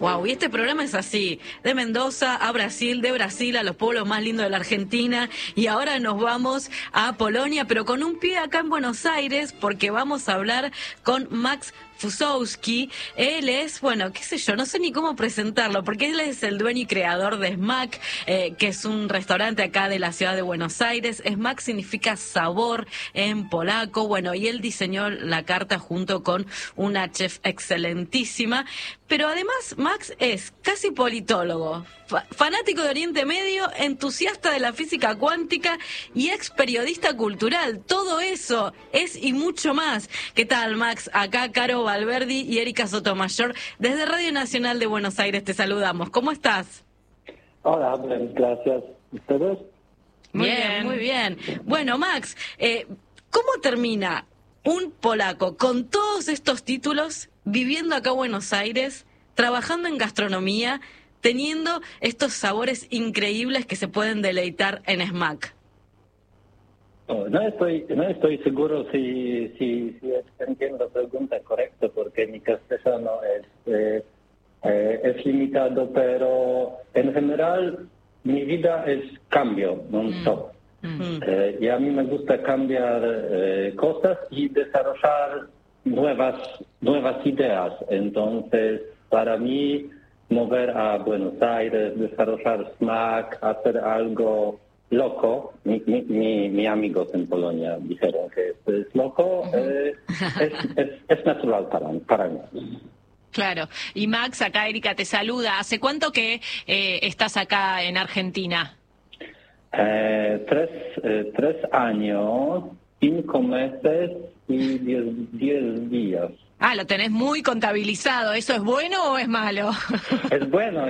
Wow, y este programa es así, de Mendoza a Brasil, de Brasil a los pueblos más lindos de la Argentina, y ahora nos vamos a Polonia, pero con un pie acá en Buenos Aires, porque vamos a hablar con Max Fusowski. Él es, bueno, qué sé yo, no sé ni cómo presentarlo, porque él es el dueño y creador de Smack, que es un restaurante acá de la ciudad de Buenos Aires. Smack significa sabor en polaco, bueno, y él diseñó la carta junto con una chef excelentísima, pero además Max es casi politólogo, fanático de Oriente Medio, entusiasta de la física cuántica y ex periodista cultural. Todo eso es y mucho más. ¿Qué tal, Max? Acá Caro Valverdi y Erika Sotomayor, desde Radio Nacional de Buenos Aires te saludamos. ¿Cómo estás? Hola, bien, gracias. ¿Ustedes? Bien, muy bien. Bueno, Max, ¿cómo termina un polaco con todos estos títulos, viviendo acá en Buenos Aires, trabajando en gastronomía, teniendo estos sabores increíbles que se pueden deleitar en Smack? No estoy seguro si entiendo la pregunta correcta, porque mi castellano es limitado, pero en general mi vida es cambio, non-stop. Y a mí me gusta cambiar cosas y desarrollar nuevas ideas. Entonces, para mí, mover a Buenos Aires, desarrollar Smack, hacer algo loco, mi amigos en Polonia dijeron que esto es loco, es natural para mí. Claro. Y Max, acá Erika te saluda. ¿Hace cuánto que estás acá en Argentina? 3 años, 5 meses y 10 días. Ah, lo tenés muy contabilizado. ¿Eso es bueno o es malo? Es bueno.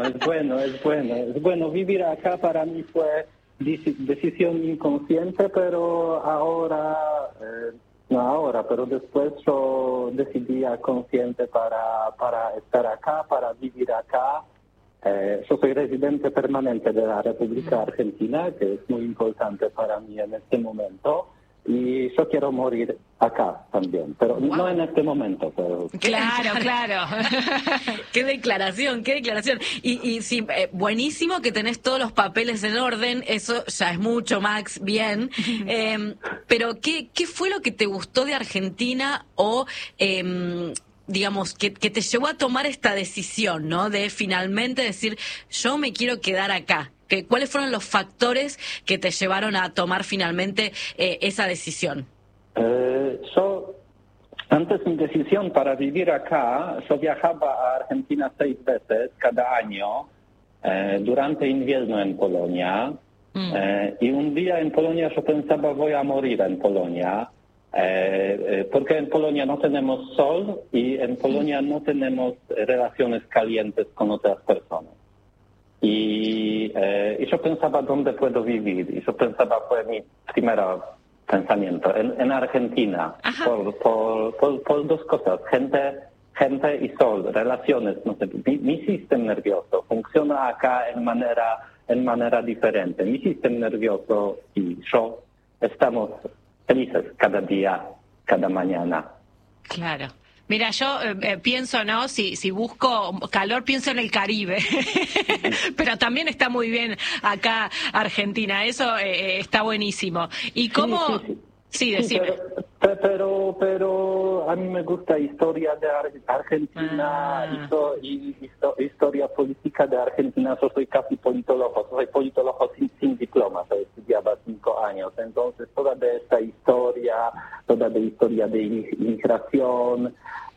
Vivir acá para mí fue decisión inconsciente, pero pero después yo decidí consciente para estar acá, para vivir acá. Yo soy residente permanente de la República Argentina, que es muy importante para mí en este momento. Y yo quiero morir acá también, pero no en este momento. Pero... Claro. Qué declaración. Y sí, buenísimo que tenés todos los papeles en orden, eso ya es mucho, Max, bien. Pero ¿qué fue lo que te gustó de Argentina o... digamos, que te llevó a tomar esta decisión, ¿no? De finalmente decir, yo me quiero quedar acá. ¿Cuáles fueron los factores que te llevaron a tomar finalmente esa decisión? Antes de mi decisión para vivir acá, yo viajaba a Argentina 6 veces cada año durante invierno en Polonia. Y un día en Polonia yo pensaba, voy a morir en Polonia. Porque en Polonia no tenemos sol y en Polonia no tenemos relaciones calientes con otras personas. Y yo pensaba, ¿dónde puedo vivir? Y yo pensaba, fue mi primer pensamiento, en Argentina, por 2 cosas, gente y sol, relaciones, no sé, mi sistema nervioso funciona acá en manera diferente. Mi sistema nervioso y yo estamos felices cada día, cada mañana. Claro. Mira, yo pienso, ¿no? Si busco calor, pienso en el Caribe. Pero también está muy bien acá Argentina. Eso está buenísimo. ¿Y cómo...? Sí, decime. Pero a mí me gusta historia de Argentina, historia política de Argentina. Yo soy casi politólogo, sin diploma, yo estudiaba 5 años. Entonces, toda de esta historia, de inmigración,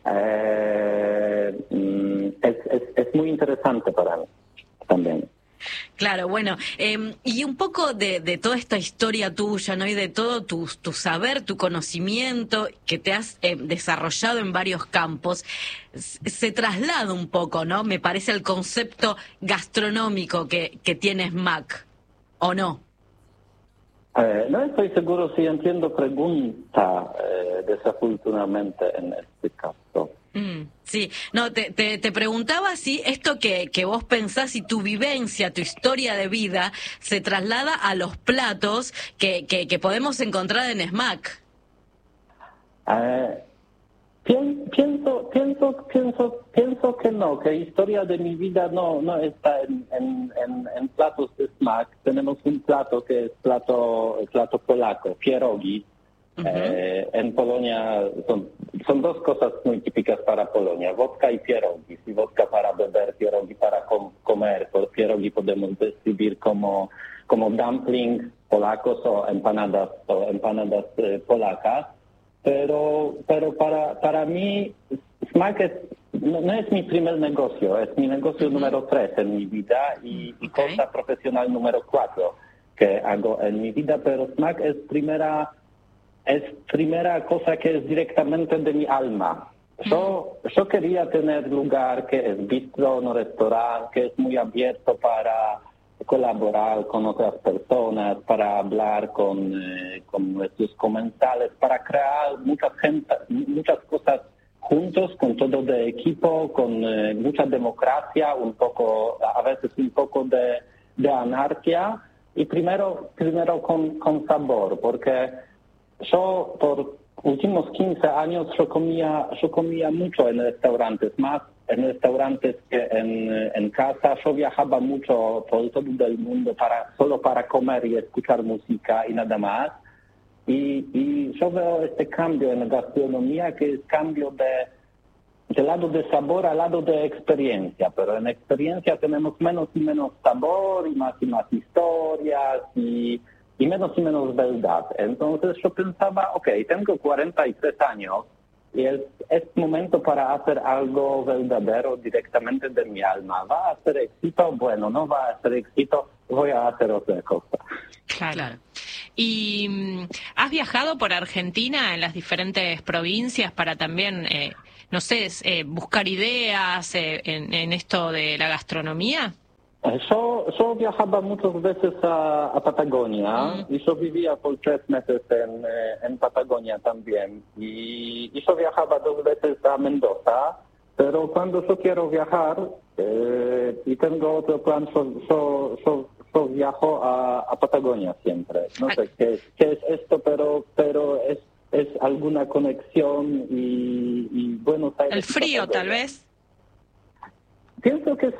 es muy interesante para mí también. Claro, bueno, y un poco de toda esta historia tuya, ¿no? Y de todo tu saber, tu conocimiento que te has desarrollado en varios campos, se traslada un poco, ¿no? Me parece el concepto gastronómico que tiene Smack, ¿o no? No estoy seguro si entiendo pregunta, desafortunadamente, en este caso. Sí, no, te preguntaba si esto que vos pensás y tu vivencia, tu historia de vida, se traslada a los platos que podemos encontrar en Smack. Pienso que no, que historia de mi vida no está en platos de smak. Tenemos un plato que es plato polaco, pierogi. En Polonia son dos cosas muy típicas para Polonia, vodka y pierogi. Si vodka para beber, pierogi para comer. Pierogi podemos describir como dumplings polacos o empanadas polacas. Pero para mí smak no es mi primer negocio, es mi negocio número 3 en mi vida y cosa profesional número 4 que hago en mi vida, pero smak es primera cosa que es directamente de mi alma. Yo quería tener lugar que es bistro, no restaurante, que es muy abierto para colaborar con otras personas, para hablar con nuestros comensales, para crear muchas cosas juntos, con todo de equipo, con mucha democracia, a veces un poco de anarquía, y primero con sabor, porque yo por últimos 15 años yo comía mucho en restaurantes, más en restaurantes que en casa. Yo viajaba mucho por todo el mundo solo para comer y escuchar música y nada más. Y yo veo este cambio en la gastronomía, que es cambio de lado de sabor al lado de experiencia, pero en experiencia tenemos menos y menos sabor y más historias y menos y menos verdad. Entonces yo pensaba, tengo 43 años y es momento para hacer algo verdadero directamente de mi alma. ¿Va a ser éxito? Bueno, no va a ser éxito, voy a hacer otra cosa. Claro. ¿Y has viajado por Argentina en las diferentes provincias para también, buscar ideas en esto de la gastronomía? Yo viajaba muchas veces a Patagonia y yo vivía por 3 meses en Patagonia también. Y yo viajaba 2 veces a Mendoza, pero cuando yo quiero viajar y tengo otro plan, yo viajo a Patagonia siempre. No sé qué es esto, pero es alguna conexión y Buenos Aires. El frío, tal vez. Pienso que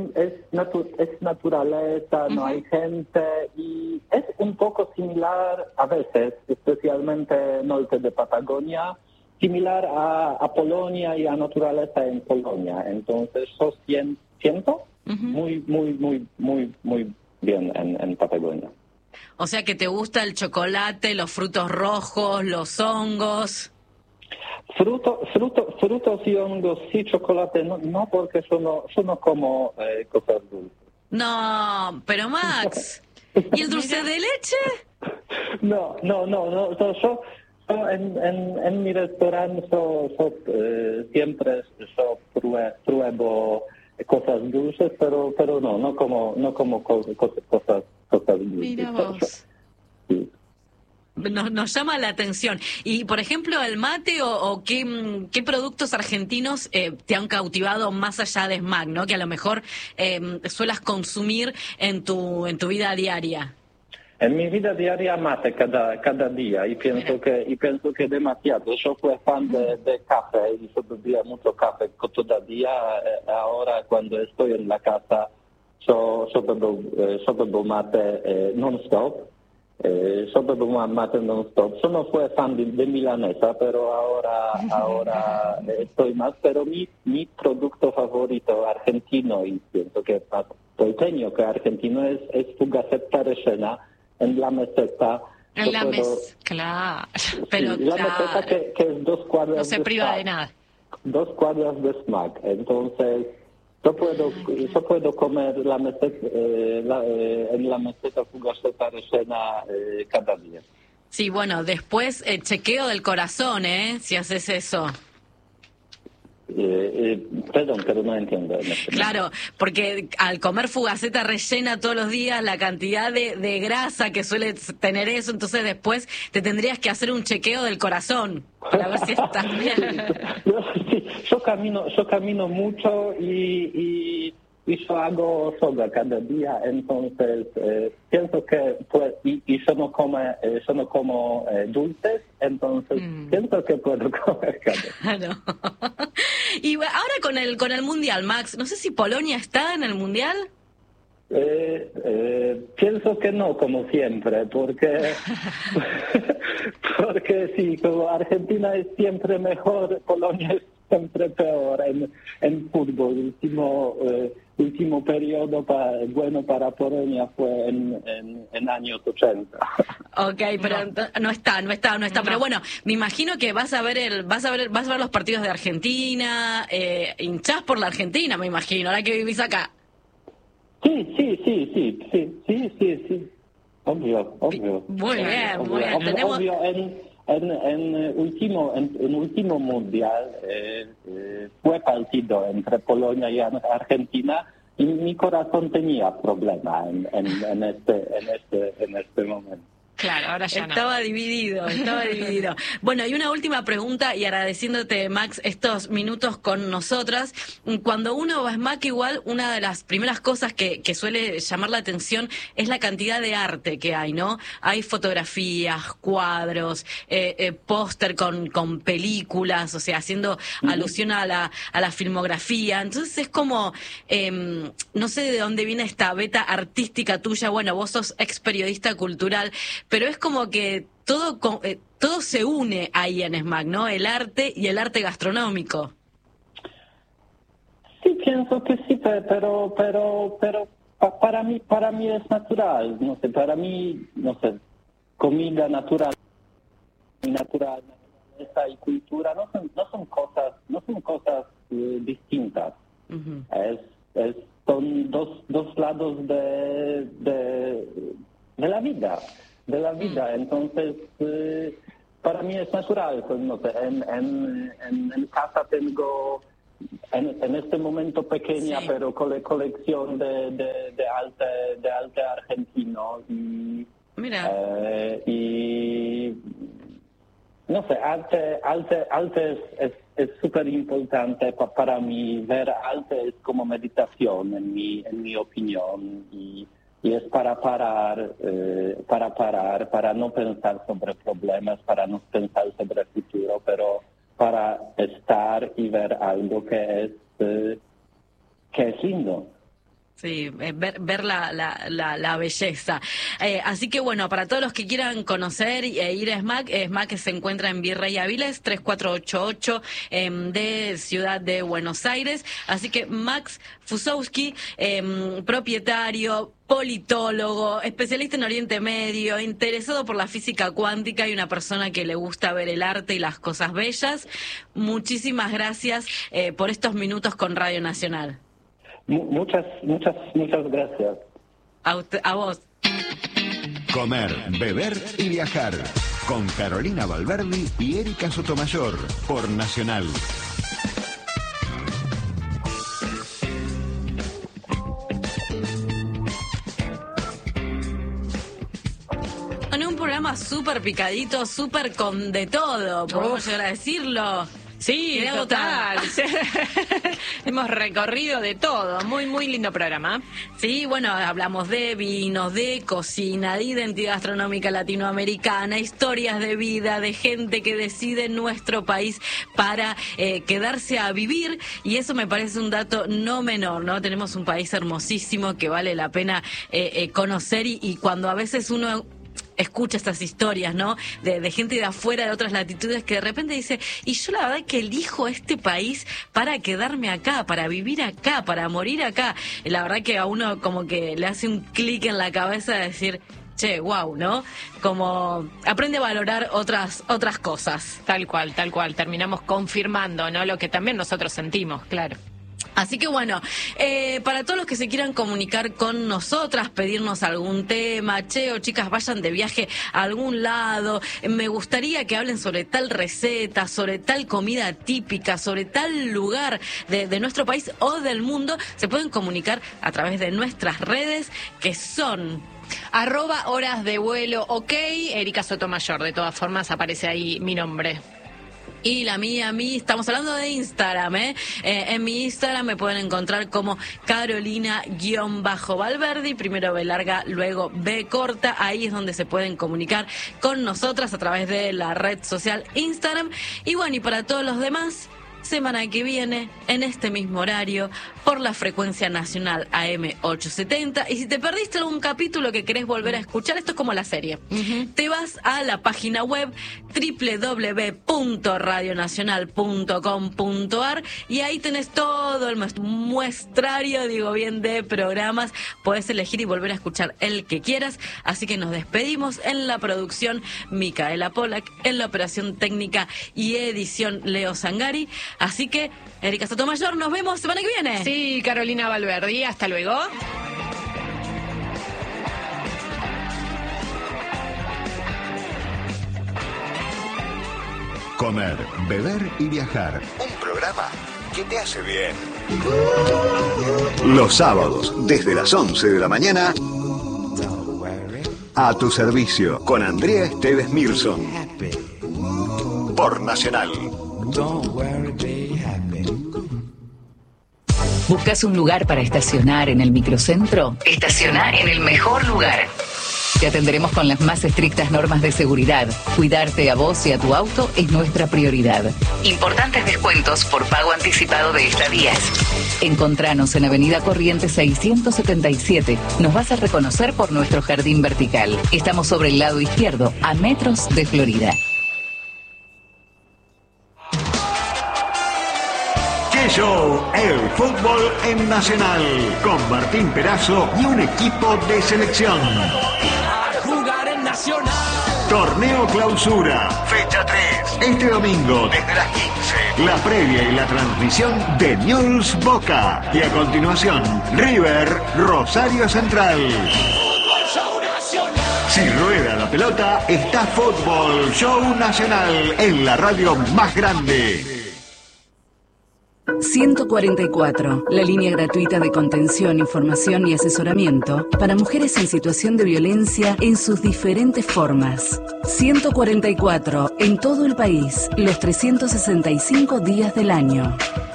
es naturaleza, no hay gente y es un poco similar a veces, especialmente norte de Patagonia, similar a Polonia y a naturaleza en Polonia. Entonces yo siento muy, muy, muy, muy, muy bien en Patagonia. O sea que te gusta el chocolate, los frutos rojos, los hongos. Frutos y hongos, sí, chocolate, no porque yo no como cosas dulces. No, pero Max, ¿y el dulce de leche? No. Yo en mi restaurante siempre pruebo cosas dulces, pero no como cosas dulces. Mira vos. Sí. Nos llama la atención. Y, por ejemplo, el mate o qué productos argentinos te han cautivado más allá de smak, ¿no? Que a lo mejor suelas consumir en tu vida diaria. En mi vida diaria mate cada día y pienso que demasiado. Yo fui fan de café y yo bebía mucho café todavía. Ahora cuando estoy en la casa yo bebo mate non-stop. Yo bebo mate non-stop. Yo no fui fan de milanesa, pero ahora estoy más. Pero mi producto favorito argentino, y pienso que porteño que argentino, es fugaceta rellena en la meseta. En la meseta, claro. Pero sí, la meseta que es 2 cuadras. No se priva de nada. 2 cuadras de smak. Entonces yo puedo comer en la meseta fugaceta rellena cada día. Sí, bueno, después chequeo del corazón, si haces eso. Perdón, pero no entiendo. Claro, porque al comer fugaceta rellena todos los días, la cantidad de grasa que suele tener eso, entonces después te tendrías que hacer un chequeo del corazón para ver si estás bien. Sí, yo camino mucho y yo hago soga cada día, entonces pienso que pues, y yo no como dulces, entonces pienso que puedo comer cada día. Claro. Y ahora con el Mundial, Max, no sé si Polonia está en el Mundial. Pienso que no, como siempre, porque sí, como Argentina es siempre mejor, Polonia es siempre peor en fútbol. Último periodo bueno para Polonia fue en años 80. Ok, pero no está. Pero bueno, me imagino que vas a ver los partidos de Argentina, hinchás por la Argentina, me imagino, ahora que vivís acá. Sí. Obvio. Muy bien, obvio, muy bien. Obvio, en último mundial fue partido entre Polonia y Argentina y mi corazón tenía problema en este momento. Claro, ahora ya Estaba dividido. Bueno, y una última pregunta, y agradeciéndote, Max, estos minutos con nosotras. Cuando uno va a SMAC, igual, una de las primeras cosas que suele llamar la atención es la cantidad de arte que hay, ¿no? Hay fotografías, cuadros, póster con películas, o sea, haciendo alusión a la filmografía. Entonces es como, no sé de dónde viene esta beta artística tuya. Bueno, vos sos ex periodista cultural, pero es como que todo se une ahí en SMAC, ¿no? El arte y el arte gastronómico. Sí, pienso que sí, pero para mí es natural, no sé, para mí, no sé, comida natural, naturaleza y cultura no son cosas distintas. Uh-huh. Son dos lados de la vida. Entonces para mí es natural, pues, no sé, en casa tengo en este momento pequeña, sí, pero colección de arte argentino y mira, y no sé, arte es súper importante para mí. Ver arte es como meditación en mi opinión, y es para parar, para no pensar sobre problemas, para no pensar sobre el futuro, pero para estar y ver algo que es lindo. Sí, ver la belleza. Así que bueno, para todos los que quieran conocer e ir a SMAC, SMAC se encuentra en Virrey Aviles 3488 de Ciudad de Buenos Aires. Así que Max Fusowski, propietario, politólogo, especialista en Oriente Medio, interesado por la física cuántica y una persona que le gusta ver el arte y las cosas bellas. Muchísimas gracias por estos minutos con Radio Nacional. Muchas gracias. A vos. Comer, beber y viajar. Con Carolina Valverdi y Erika Sotomayor. Por Nacional. En un programa súper picadito, súper con de todo, podemos llegar a decirlo. Sí, total. Hemos recorrido de todo. Muy, muy lindo programa. Sí, bueno, hablamos de vinos, de cocina, de identidad gastronómica latinoamericana, historias de vida, de gente que decide en nuestro país para quedarse a vivir, y eso me parece un dato no menor, ¿no? Tenemos un país hermosísimo que vale la pena conocer, y cuando a veces uno escucha estas historias, ¿no? De gente de afuera, de otras latitudes, que de repente dice, y yo la verdad que elijo este país para quedarme acá, para vivir acá, para morir acá. La verdad que a uno como que le hace un clic en la cabeza de decir, che, wow, ¿no? Como aprende a valorar otras cosas. Tal cual. Terminamos confirmando, ¿no? Lo que también nosotros sentimos, claro. Así que bueno, para todos los que se quieran comunicar con nosotras, pedirnos algún tema, che, o chicas, vayan de viaje a algún lado, me gustaría que hablen sobre tal receta, sobre tal comida típica, sobre tal lugar de nuestro país o del mundo, se pueden comunicar a través de nuestras redes, que son @horas de vuelo, ok, Erika Sotomayor. De todas formas aparece ahí mi nombre. Y la mía, estamos hablando de Instagram, en mi Instagram me pueden encontrar como Carolina-Valverdi, primero B larga, luego B corta. Ahí es donde se pueden comunicar con nosotras a través de la red social Instagram. Y bueno, y para todos los demás, semana que viene, en este mismo horario, por la frecuencia nacional AM 870. Y si te perdiste algún capítulo que querés volver a escuchar, esto es como la serie. Te vas a la página web www.radionacional.com.ar y ahí tenés todo el muestrario, digo bien, de programas. Podés elegir y volver a escuchar el que quieras. Así que nos despedimos. En la producción, Micaela Polak. En la operación técnica y edición, Leo Zangari. Así que, Erika Sotomayor, nos vemos semana que viene. Sí, Carolina Valverdi, hasta luego. Comer, beber y viajar. Un programa que te hace bien. Los sábados, desde las 11 de la mañana, a tu servicio, con Andrea Esteves Milson. Por Nacional. ¿Buscas un lugar para estacionar en el microcentro? Estaciona en el mejor lugar. Te atenderemos con las más estrictas normas de seguridad. Cuidarte a vos y a tu auto es nuestra prioridad. Importantes descuentos por pago anticipado de estadías. Encontranos en Avenida Corrientes 677. Nos vas a reconocer por nuestro jardín vertical. Estamos sobre el lado izquierdo, a metros de Florida. Show, el fútbol en Nacional, con Martín Perazo y un equipo de selección. A jugar en Nacional. Torneo Clausura, fecha 3. Este domingo, desde las 15. La previa y la transmisión de Newell's Boca. Y a continuación, River Rosario Central. Show Nacional. Si rueda la pelota, está Fútbol Show Nacional en la radio más grande. 144, la línea gratuita de contención, información y asesoramiento para mujeres en situación de violencia en sus diferentes formas. 144, en todo el país, los 365 días del año.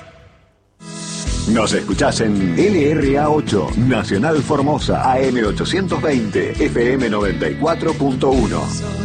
Nos escuchás en LRA 8, Nacional Formosa, AM 820, FM 94.1.